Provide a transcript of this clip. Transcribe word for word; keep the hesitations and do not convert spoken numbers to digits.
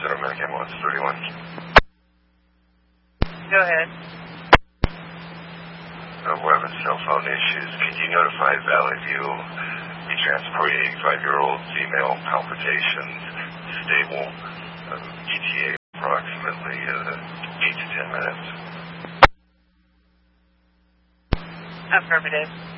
Center Medic Ambulance thirty-one. Go ahead. Uh, we're having cell phone issues. Can you notify Valley View? We transport a eighty-five-year-old female, palpitations, stable, uh, E T A approximately uh, eight to ten minutes. Affirmative.